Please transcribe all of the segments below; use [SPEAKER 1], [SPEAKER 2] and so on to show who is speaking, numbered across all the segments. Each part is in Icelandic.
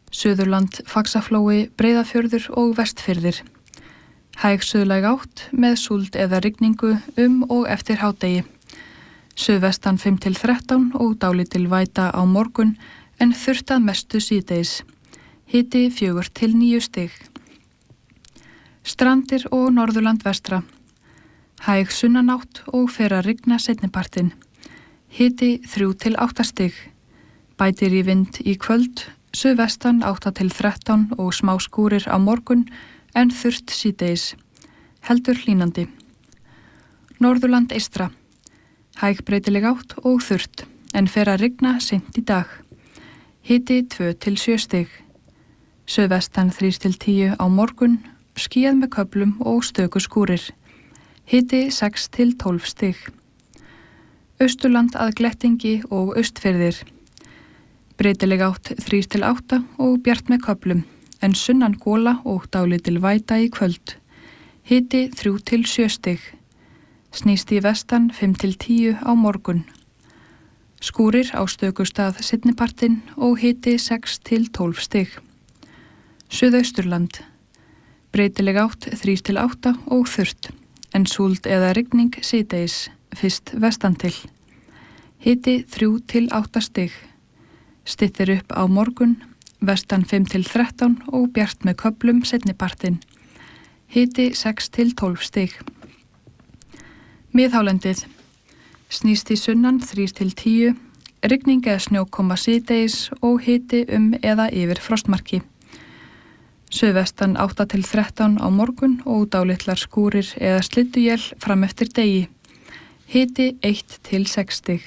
[SPEAKER 1] Suðurland, Faxaflói, Breiðafjörður og Vestfirðir. Hæg suðlæg átt með súld eða rigningu og eftir hádegi. Suðvestan 5-13 og dálítil væta á morgun en þurrt að mestu síðdegis. Hiti 4-9 stig. Strandir og Norðurland vestra. Hæg sunnanátt og fer að rigna seinnipartinn. Hiti 3-8 stig. Bætir í vind í kvöld, suðvestan 8-13 og smá skúrir á morgun en þurrt síðdegis. Heldur hlýnandi. Norðurland eystra. Hæg breytileg átt og þurrt en fer að rigna seint í dag. Hiti 2-7 stig. Suðvestan 3-10 á morgun, skýjað með köflum og stöku skúrir. Hiti 6-12 stig. Austurland að Glettingi og Austfirðir. Breytileg átt 3-8 og bjart með köflum, en sunnan gola og dálítil væta í kvöld. Hiti 3-7 stig. Snýst í vestan 5-10 á morgun. Skúrir á stöku stað seinnipartinn og hiti 6-12 stig. Suðausturland. Breytileg átt 3-8 og þurrt, en súld eða rigning síðdegis, fyrst vestan til. Hiti 3-8 stig. Styttir upp á morgun, vestan 5-13 og bjart með köflum seinnipartinn. Hiti 6-12 stig. Miðhálendið. Snýst í sunnan 3-10, rigning eða snjókoma síðdegis og hiti eða yfir frostmarki. Suðvestan 8-13 á morgun og dálitlar skúrir eða slydduél fram eftir degi. Hiti 1-6 stig.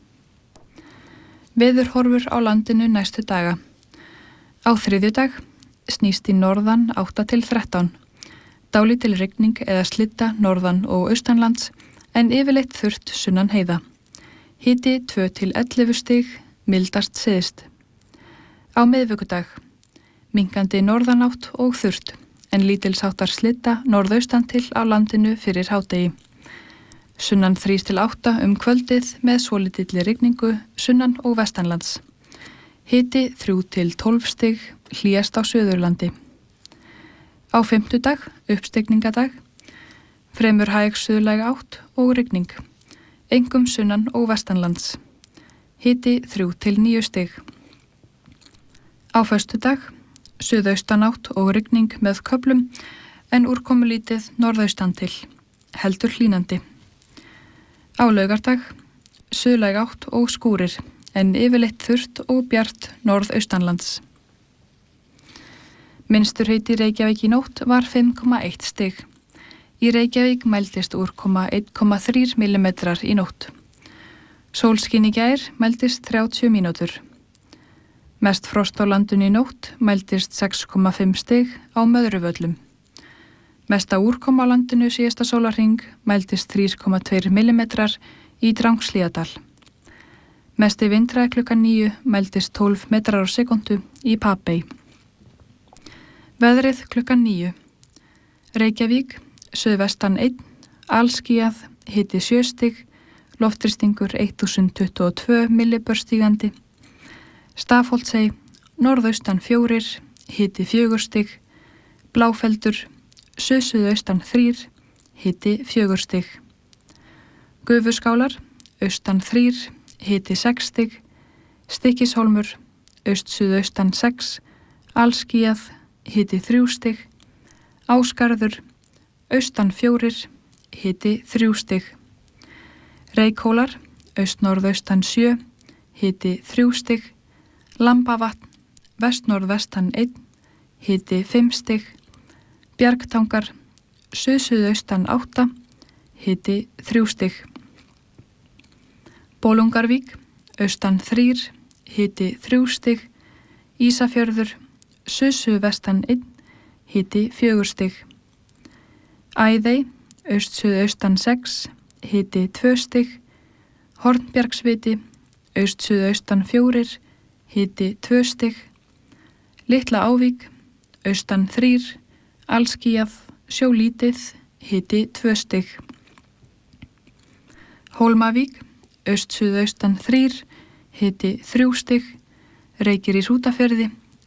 [SPEAKER 1] Veðurhorfur á landinu næstu daga. Á þriðjudag snýst í norðan 8-13. Dálítil rigning eða slydda norðan og austanlands en yfirleitt þurrt sunnan heiða. Hiti 2-11 stig, mildast syðst. Á miðvikudag minnkandi norðanátt og þurrt en lítilsháttar slydda norðaustan til á landinu fyrir hádegi. Sunnan 3-8 kvöldið með svolítilli rigningu sunnan og vestanlands. Hiti 3-12 stig, hlýjast á Suðurlandi. Á fimmtudag, uppstigningadag, fremur hæg suðlæg átt og rigning, einkum sunnan og vestanlands. Hiti 3-9 stig. Á föstudag, suðaustanátt og rigning með köflum en úrkomulítið norðaustan til, heldur hlýnandi. Á laugardag, suðlæg átt og skúrir, en yfirleitt þurrt og bjart norðaustanlands. Minnstur hiti í Reykjavík í nótt var 5,1 stig. Í Reykjavík mældist úrkoma 1,3 mm í nótt. Sólskin í gær mældist 30 mínútur. Mest frost á landinu í nótt mældist 6,5 stig á Möðruvöllum. Mesta úrkoma á landinu síðasta sólarhring mældist 3,2 mm í Drangslíðardal. Mesti vindræði klukkan 9 mældist 12 metrar á sekundu í Papey. Veðrið klukkan 9. Reykjavík, suðvestan 1, alskýjað, hiti 7 stig, loftþrýstingur 1022 millibör stígandi. Stafholtsey, norðaustan 4, hiti 4 stig, Bláfeldur, suðsuðaustan 3, hiti 4 stig. Gufuskálar, austan 3, hiti 6 stig, Stykkishólmur, austsuðaustan 6, alskýjað, hiti 3 stig, Ásgarður, austan 4, hiti 3 stig. Reykhólar, austnorðaustan 7, hiti 3 stig, Lambavatn, vestnorðvestan 1, hiti 5 stig, Bjargtangar, suðsuðaustan 8, hiti 3 stig. Bolungarvík, austan 3, hiti 3 stig, Ísafjörður, suðsuðvestan 1, hiti 4 stig. Æðey, austsuðaustan 6, hiti 2 stig, Hornbjargsviti, austsuðaustan 4, hiti 2 stig, Litla Ávík, austan 3, alskýjað, sjólítið, hiti 2 stig. Hólmavík, austsuðaustan 3, hiti 3 stig, Reykir í Hrútafirði,